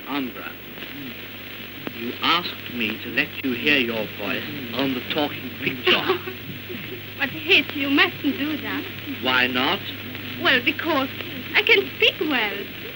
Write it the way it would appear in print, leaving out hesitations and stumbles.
Alhambra. You asked me to let you hear your voice on the talking picture. But, Hitch, you mustn't do that. Why not? Well, because I can speak well.